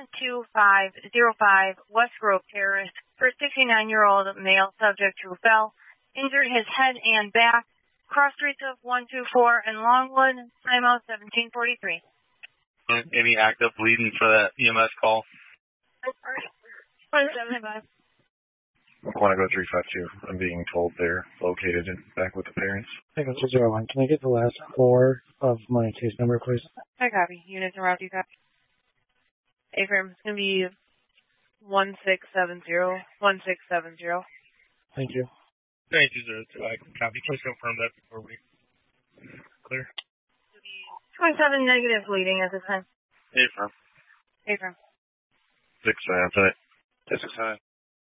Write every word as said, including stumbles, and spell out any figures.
two five zero five West Grove Terrace for a sixty-nine-year-old male subject who fell, injured his head and back, cross streets of one two four and Longwood, timeout seventeen forty-three. Any active bleeding for that E M S call? one seven five. Quantico three five two. I'm being told they're located in, back with the parents. Echo two zero one. Can I get the last four of my case number, please? I copy. Units and route, you copy. A-frame, it's going to be one six seven zero, one six seven zero. Thank you. Thank you, zero two. I can copy. Please confirm that before we clear. twenty-seven negative bleeding at this time. A-frame. A-frame. Six, uh, Six, uh,